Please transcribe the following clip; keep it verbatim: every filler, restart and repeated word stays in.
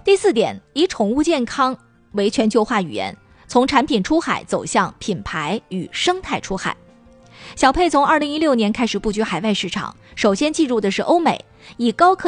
第四点，以宠物健康为全球化语言，从产品出海走向品牌与生态出海。小佩从二零一六年开始布局海外市场，首先进入的是欧美，以高客